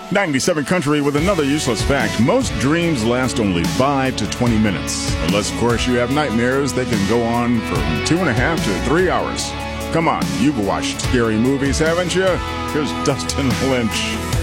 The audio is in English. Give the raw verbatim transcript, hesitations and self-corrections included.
ninety-seven Country with another useless fact. Most dreams last only five to twenty minutes. Unless, of course, you have nightmares, they can go on from two and a half to three hours. Come on, you've watched scary movies, haven't you? Here's Dustin Lynch.